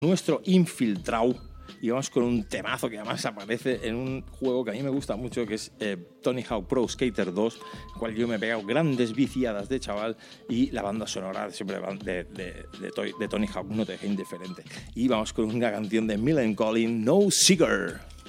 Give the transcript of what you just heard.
nuestro infiltrado y vamos con un temazo que además aparece en un juego que a mí me gusta mucho, que es Tony Hawk Pro Skater 2, el cual yo me he pegado grandes viciadas de chaval, y la banda sonora siempre de Tony Hawk no te deja indiferente. Y vamos con una canción de Millen Collins, No Cigar.